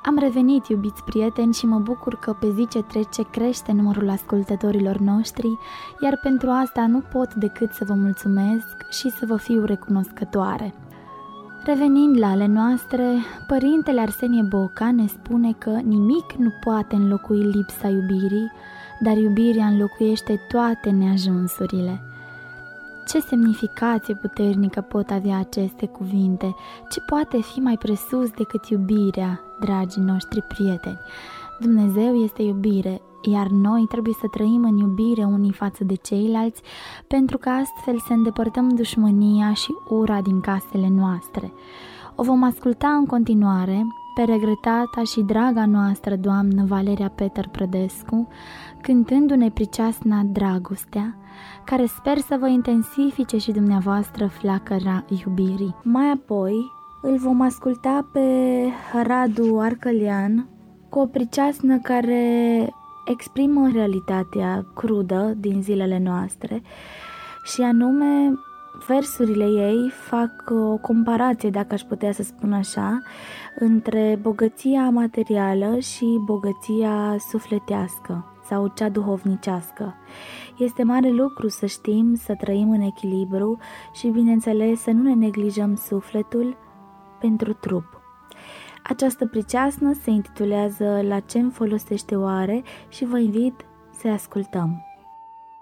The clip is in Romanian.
Am revenit, iubiți prieteni, și mă bucur că pe zi ce trece crește numărul ascultătorilor noștri, iar pentru asta nu pot decât să vă mulțumesc și să vă fiu recunoscătoare. Revenind la ale noastre, părintele Arsenie Boca ne spune că nimic nu poate înlocui lipsa iubirii, dar iubirea înlocuiește toate neajunsurile. Ce semnificație puternică pot avea aceste cuvinte? Ce poate fi mai presus decât iubirea, dragii noștri prieteni? Dumnezeu este iubire, iar noi trebuie să trăim în iubire unii față de ceilalți, pentru că astfel să îndepărtăm dușmânia și ura din casele noastre. O vom asculta în continuare pe regretata și draga noastră doamnă Valeria Peter Prădescu, cântându-ne priceasna Dragostea, care sper să vă intensifice și dumneavoastră flacăra iubirii. Mai apoi îl vom asculta pe Radu Arcălian cu o priceasnă care exprimă realitatea crudă din zilele noastre și anume versurile ei fac o comparație, dacă aș putea să spun așa, între bogăția materială și bogăția sufletească sau cea duhovnicească. Este mare lucru să știm să trăim în echilibru și, bineînțeles, să nu ne neglijăm sufletul pentru trup. Această priceasnă se intitulează La ce-mi folosește oare și vă invit să ascultăm.